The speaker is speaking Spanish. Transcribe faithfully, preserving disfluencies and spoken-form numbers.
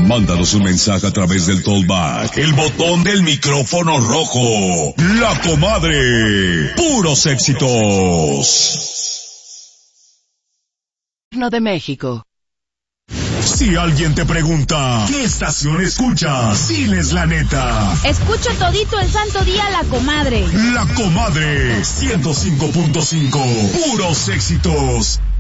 Mándanos un mensaje a través del Tollback, el botón del micrófono rojo. La Comadre. Puros éxitos. De México. Si alguien te pregunta, ¿qué estación escuchas? Diles la neta. Escucho todito el santo día La Comadre. La Comadre, ciento cinco punto cinco. Puros éxitos.